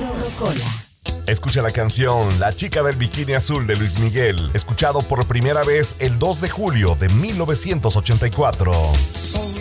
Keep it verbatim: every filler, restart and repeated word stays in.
Pedro Rocola. Escucha la canción La chica del bikini azul de Luis Miguel, escuchado por primera vez el dos de julio de mil novecientos ochenta y cuatro.